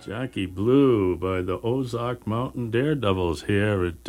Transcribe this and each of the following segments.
Jackie Blue by the Ozark Mountain Daredevils here at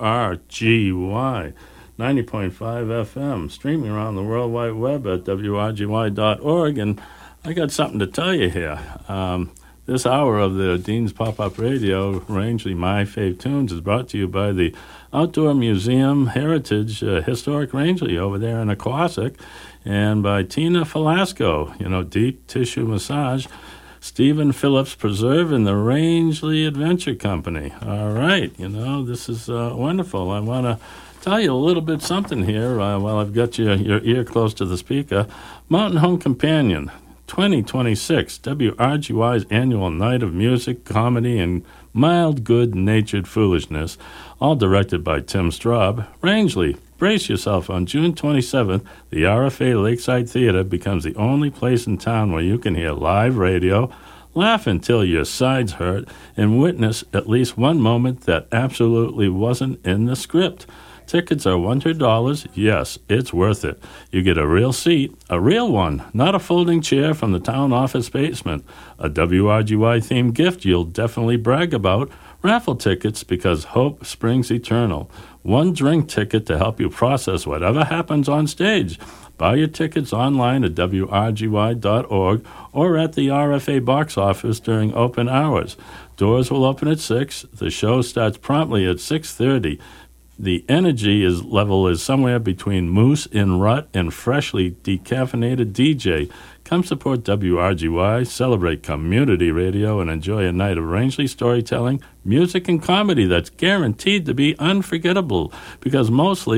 WRGY 90.5 FM, streaming around the World Wide Web at WRGY.org. And I got something to tell you here. This hour of the Dean's Pop-Up Radio, Rangeley My Fave Tunes, is brought to you by the Outdoor Museum Heritage Historic Rangeley over there in Aquasic, and by Tina Falasco, Deep Tissue Massage, Stephen Phillips Preserve, and the Rangeley Adventure Company. All right, this is wonderful. I want to tell you a little bit something here while I've got your ear close to the speaker. Mountain Home Companion 2026, WRGY's annual night of music, comedy, and mild, good-natured foolishness, all directed by Tim Straub. Rangeley, brace yourself. On June 27th, the RFA Lakeside Theater becomes the only place in town where you can hear live radio, laugh until your sides hurt, and witness at least one moment that absolutely wasn't in the script. Tickets are $100. Yes, it's worth it. You get a real seat, a real one, not a folding chair from the town office basement. A WRGY-themed gift you'll definitely brag about. Raffle tickets because hope springs eternal. One drink ticket to help you process whatever happens on stage. Buy your tickets online at WRGY.org or at the RFA box office during open hours. Doors will open at 6. The show starts promptly at 6:30. The energy level is somewhere between Moose in Rut and freshly decaffeinated DJ. Come support WRGY, celebrate community radio, and enjoy a night of Rangeley storytelling, music, and comedy that's guaranteed to be unforgettable. Because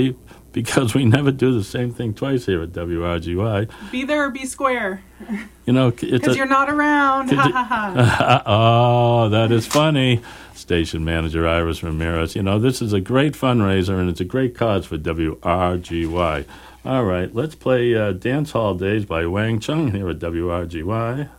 we never do the same thing twice here at WRGY. Be there or be square. Because you're not around. Ha ha ha. Oh, that is funny. Station manager Iris Ramirez. This is a great fundraiser, and it's a great cause for WRGY. All right, let's play Dance Hall Days by Wang Chung here at WRGY.